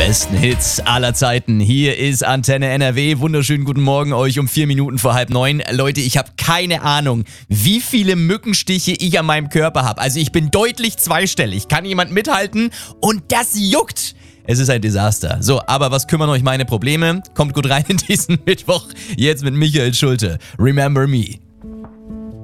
besten Hits aller Zeiten. Hier ist Antenne NRW. Wunderschönen guten Morgen euch um 4 Minuten vor 8:30. Leute, ich habe keine Ahnung, wie viele Mückenstiche ich an meinem Körper habe. Also ich bin deutlich zweistellig. Kann jemand mithalten? Und das juckt. Es ist ein Desaster. So, aber was kümmern euch meine Probleme? Kommt gut rein in diesen Mittwoch. Jetzt mit Michael Schulte. Remember me.